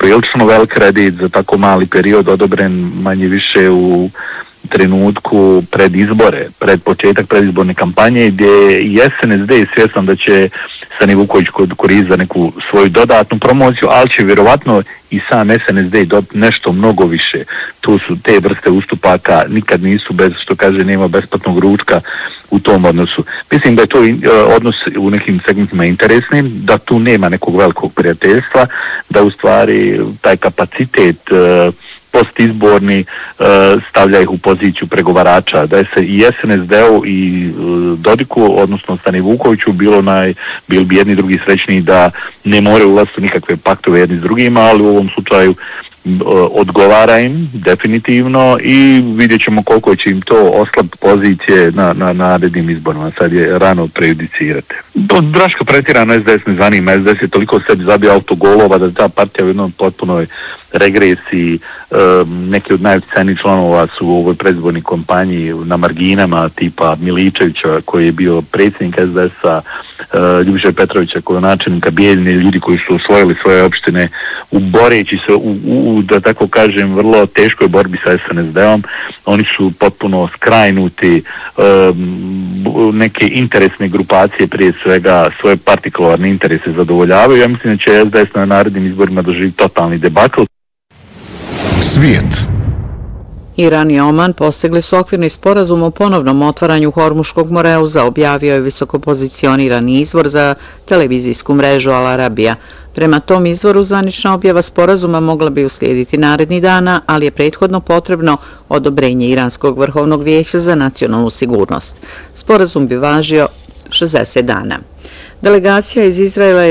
prilično velik kredit za tako mali period, odobren manje više u trenutku pred izbore, pred početak predizborne kampanje, gdje i SNSD je svjestan da će Sani Vuković koristiti za neku svoju dodatnu promociju, ali će vjerovatno i sam SNSD dobiti nešto mnogo više. Tu su te vrste ustupaka, nikad nisu bez, što kaže, nema besplatnog ručka u tom odnosu. Mislim da je to odnos u nekim segmentima interesni, da tu nema nekog velikog prijateljstva, da u stvari taj kapacitet postizborni stavlja ih u poziciju pregovarača, da je se i SNSD-u i Dodiku, odnosno Stani Vukoviću bili bi jedni drugi srećni da ne moraju ulaziti u nikakve paktove jedni s drugima, ali u ovom slučaju odgovara im definitivno i vidjet ćemo koliko će im to oslabiti pozicije na narednim izborima. Sad je rano prejudicirate. Draško pretjerano SDS ne zanima. SDS je toliko sebi zabio autogolova da ta partija u jednom potpunoj regresiji. Neki od najutjecajnijih članova su u ovoj predizbornoj kampanji na marginama, tipa Miličevića koji je bio predsjednik SDS-a, Ljubiša Petrovića koji je načelnika Bijeljine, ljudi koji su osvojili svoje opštine boreći se da tako kažem, vrlo teškoj borbi sa SNSD-om. Oni su potpuno skrajnuti, neke interesne grupacije prije svega svoje partikularne interese zadovoljavaju. Ja mislim da će SDS na narednim izborima doživjeti totalni debakl. Svijet. Iran i Oman postigli su okvirni sporazum o ponovnom otvaranju Hormuškog moreuza, objavio je visokopozicionirani izvor za televizijsku mrežu Al Arabija. Prema tom izvoru zvanična objava sporazuma mogla bi uslijediti narednih dana, ali je prethodno potrebno odobrenje Iranskog vrhovnog vijeća za nacionalnu sigurnost. Sporazum bi važio 60 dana. Delegacije iz Izraela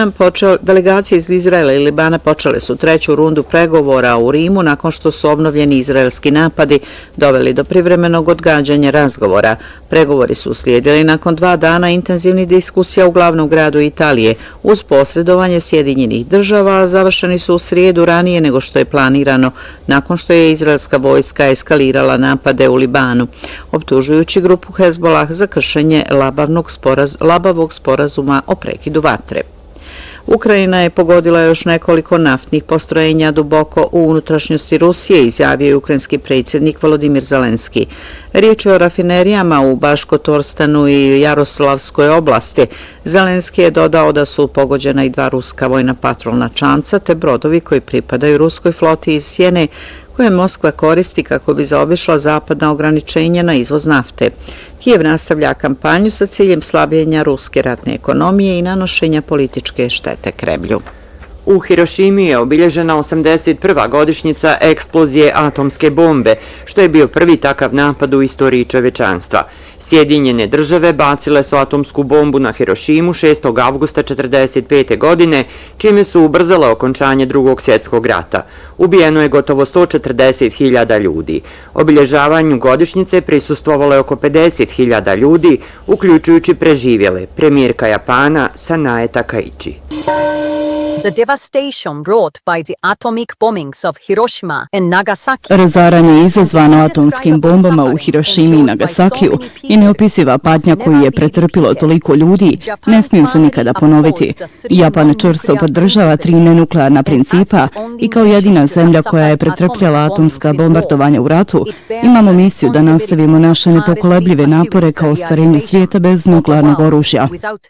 i Libana počele su treću rundu pregovora u Rimu nakon što su obnovljeni izraelski napadi doveli do privremenog odgađanja razgovora. Pregovori su uslijedili nakon 2 dana intenzivnih diskusija u glavnom gradu Italije uz posredovanje Sjedinjenih država, a završeni su u srijedu ranije nego što je planirano nakon što je izraelska vojska eskalirala napade u Libanu, optužujući grupu Hezbollah za kršenje labavog sporazuma o prekidu vatre. Ukrajina je pogodila još nekoliko naftnih postrojenja duboko u unutrašnjosti Rusije, izjavio je ukrajinski predsjednik Volodimir Zelenski. Riječ je o rafinerijama u Baškotorstanu i Jaroslavskoj oblasti. Zelenski je dodao da su pogođena i 2 ruska vojna patrolna čamca te brodovi koji pripadaju ruskoj floti iz Sjene koje Moskva koristi kako bi zaobišla zapadna ograničenja na izvoz nafte. Kijev nastavlja kampanju sa ciljem slabljenja ruske ratne ekonomije i nanošenja političke štete Kremlju. U Hirošimi je obilježena 81. godišnjica eksplozije atomske bombe, što je bio prvi takav napad u istoriji čovječanstva. Sjedinjene države bacile su atomsku bombu na Hirošimu 6. avgusta 1945. godine, čime su ubrzale okončanje Drugog svjetskog rata. Ubijeno je gotovo 140.000 ljudi. Obilježavanju godišnjice prisustvovalo je oko 50.000 ljudi, uključujući preživjele, premijerka Japana Sanae Takaichi. The devastation wrought by the atomic bombings of Hiroshima and Nagasaki. Razaranje izazvano atomskim bombama u Hirošimi i Nagasakiju i neopisiva patnja koju je pretrpilo toliko ljudi ne smiju se nikada ponoviti. Japan čvrsto podržava 3 nenuklearna principa i kao jedina zemlja koja je pretrpjela atomska bombardovanja u ratu, imamo misiju da nastavimo naše nepokolebljive napore kao ostvarenje svijeta bez nuklearnog oružja.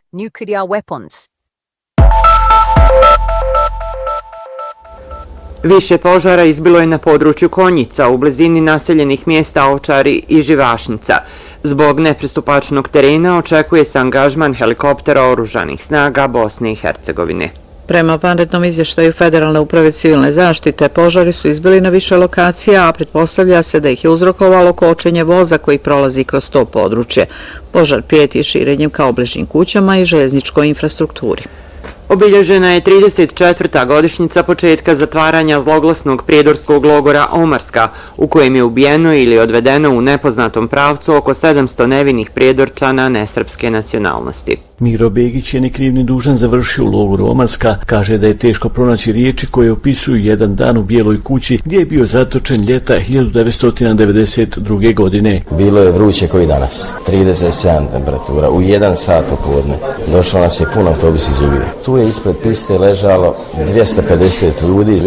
Više požara izbilo je na području Konjica u blizini naseljenih mjesta Ovčari i Živašnica. Zbog nepristupačnog terena očekuje se angažman helikoptera oružanih snaga Bosne i Hercegovine. Prema vanrednom izvještaju Federalne uprave civilne zaštite, požari su izbili na više lokacija, a pretpostavlja se da ih je uzrokovalo kočenje voza koji prolazi kroz to područje. Požar prijeti širenjem ka obližnjim kućama i željezničkoj infrastrukturi. Obilježena je 34. godišnjica početka zatvaranja zloglasnog prijedorskog logora Omarska, u kojem je ubijeno ili odvedeno u nepoznatom pravcu oko 700 nevinih prijedorčana nesrpske nacionalnosti. Miro Begić je nekrivni dužan završio u logoru Omarska, kaže da je teško pronaći riječi koje opisuju jedan dan u Bijeloj kući gdje je bio zatočen ljeta 1992. godine. Bilo je vruće koji danas, 37 temperatura, u 1 sat popodne. Došlo nas je pun autobus iz Uvije. Tu je ispred piste ležalo 250 ljudi.